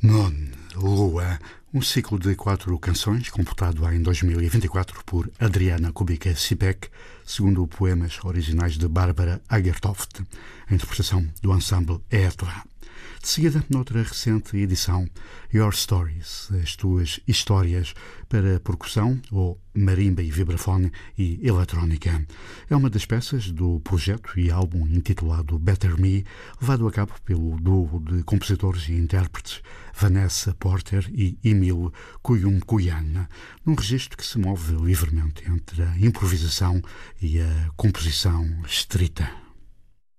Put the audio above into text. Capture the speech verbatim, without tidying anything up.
Moon, Lua, um ciclo de quatro canções completado em dois mil e vinte e quatro por Adriana Kubicka-Sipek, segundo poemas originais de Bárbara Agertoft, a interpretação do ensemble Ertra. De seguida, noutra recente edição, Your Stories, as tuas histórias, para percussão ou marimba e vibrafone e eletrónica. É uma das peças do projeto e álbum intitulado Better Me, levado a cabo pelo duo de compositores e intérpretes Vanessa Porter e Emil Kuyumkuyan, num registro que se move livremente entre a improvisação e a composição estrita.